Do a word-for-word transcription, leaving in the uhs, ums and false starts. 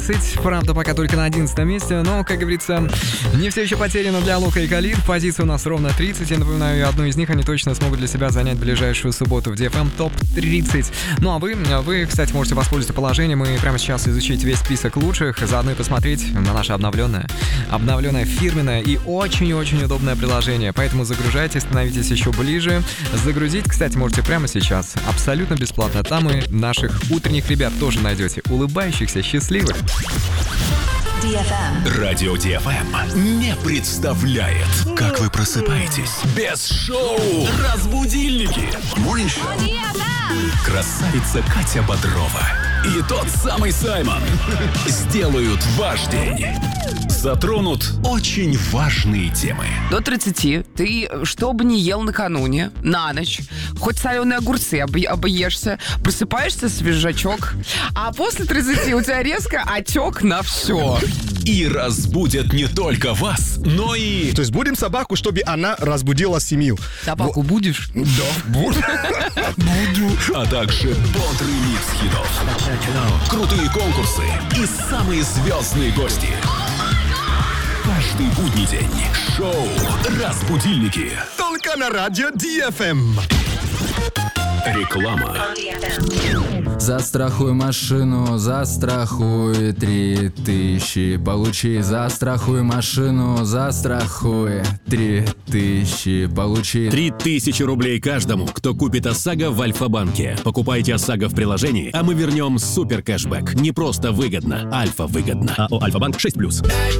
Правда, пока только на одиннадцатом месте, но, как говорится, не все еще потеряно для Лока и Калид. Позиция у нас ровно тридцать. Я напоминаю, одну из них они точно смогут для себя занять в ближайшую субботу в ди эф эм топ тридцать. Ну а вы, вы, кстати, можете воспользоваться положением и прямо сейчас изучить весь список лучших, заодно и посмотреть на наше обновленное, обновленное фирменное и очень-очень удобное приложение. Поэтому загружайте, становитесь еще ближе. Загрузить, кстати, можете прямо сейчас, абсолютно бесплатно. Там и наших утренних ребят тоже найдете, улыбающихся, счастливых. ди эф эм. Радио ди эф эм не представляет, как вы просыпаетесь без шоу «Разбудильники». Morning Show. Красавица Катя Бодрова и тот самый Саймон сделают ваш день. Затронут очень важные темы. До тридцати ты, что бы ни ел накануне, на ночь, хоть соленые огурцы объ- объешься, просыпаешься свежачок, а после тридцати у тебя резко отек на все. И разбудят не только вас, но и... То есть будем собаку, чтобы она разбудила семью. Собаку будешь? Да, буду. Буду. А также бодрый микс хитов, крутые конкурсы и самые звездные гости. Каждый будний день шоу «Разбудильники». Только на радио ди эф эм. Реклама. Застрахуй машину, застрахуй три тысячи. Получи, застрахуй машину, застрахуй три тысячи. Получи. Три тысячи рублей каждому, кто купит ОСАГО в Альфа-банке. Покупайте ОСАГО в приложении, а мы вернем супер кэшбэк. Не просто выгодно, альфа выгодно. АО «Альфа-банк» шесть плюс.